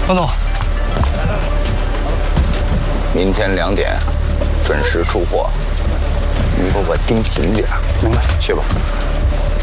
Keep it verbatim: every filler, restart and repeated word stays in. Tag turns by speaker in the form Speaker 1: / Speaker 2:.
Speaker 1: 方总，
Speaker 2: 明天两点准时出货，你给我盯紧点。明白。去吧。